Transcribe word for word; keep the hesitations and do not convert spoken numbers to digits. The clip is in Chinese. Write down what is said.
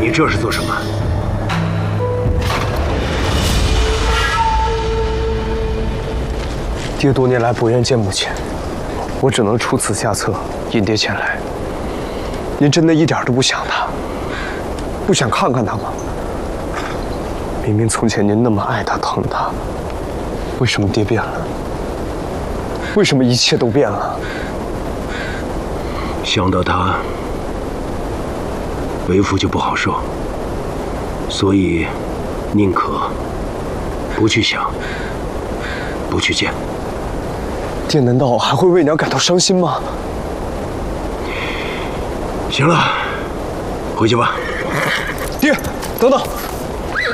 你这是做什么？ 爹多年来不愿见母亲，我只能出此下策，引爹前来。您真的一点都不想她，不想看看她吗？明明从前您那么爱她、疼她，为什么爹变了？为什么一切都变了？ 想到她，为父就不好受，所以宁可不去想，不去见。 爹难道还会为娘感到伤心吗？ 行了，回去吧。 爹，等等。